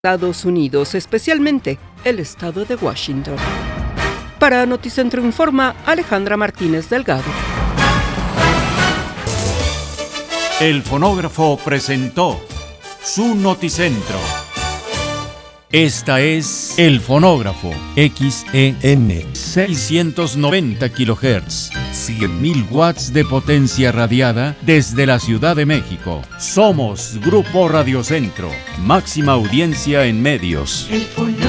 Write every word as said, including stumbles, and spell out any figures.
Estados Unidos, especialmente el estado de Washington. Para Noticentro Informa, Alejandra Martínez Delgado. El Fonógrafo presentó su Noticentro. Esta es El Fonógrafo, X E N, seiscientos noventa kilohertz, cien mil watts de potencia radiada desde la Ciudad de México. Somos Grupo Radio Centro, máxima audiencia en medios. El Fonógrafo.